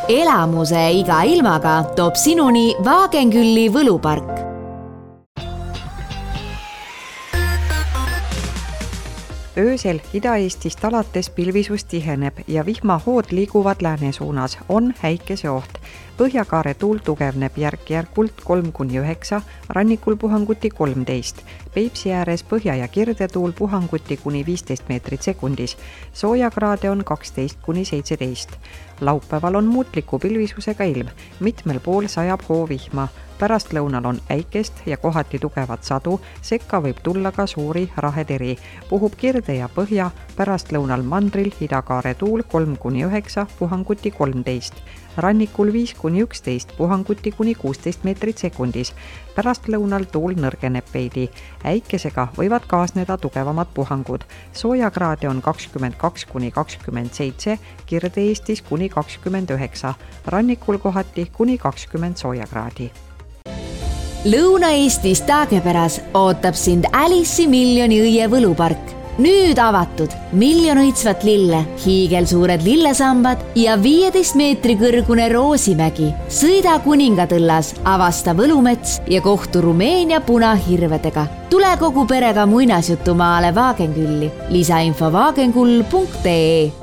Elamuse iga ilmaga toob sinuni Vaagenkülli võlupark. Öösel Ida-Eestist alates pilvisus tiheneb ja vihmahood liiguvad lääne suunas, on häikeseoht. Põhjakaare tuul tugevneb järk-järkult 3-9, rannikul puhanguti 13. Peipsi ääres põhja- ja kirdetuul puhanguti kuni 15 meetrit sekundis. Soojakraade on 12-17. Laupäeval on muutliku pilvisusega ilm. Mitmel pool sajab hoovihma. Pärastlõunal on äikest ja kohati tugevat sadu, sekka võib tulla ka suuri raheteri. Puhub kirde ja põhja, pärastlõunal mandril idakaare tuul 3-9, puhanguti 13. Rannikul 5-11, puhanguti kuni 16 meetrit sekundis. Pärastlõunal tuul nõrgeneb veidi. Äikesega võivad kaasneda tugevamad puhangud. Soojakraade on 22-27, Kirde-Eestis kuni 29, rannikul kohati kuni 20 soojakraadi. Lõuna-Eestis Taagepäras ootab sind Alice'i miljoni õie võlupark. Nüüd avatud 1 miljon õitsvat lille, hiigelsuured lillesambad ja 15 meetri kõrgune Roosimägi. Sõida Kuningatõllas, avasta võlumets ja kohtu Rumeenia punahirvedega. Tule kogu perega muinasjutumaale Vaagenkülli. Lisainfo vaagenkull.ee